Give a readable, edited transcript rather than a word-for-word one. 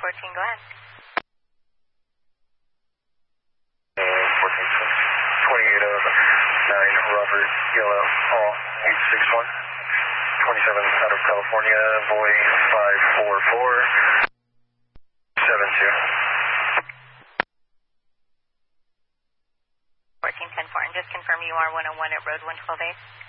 14, go ahead. 28 of 9, Robert, Yellow, Hall, 861. 27 out of California, Boy 544, 72. 1410 4, and just confirm you are 101 at road 112A.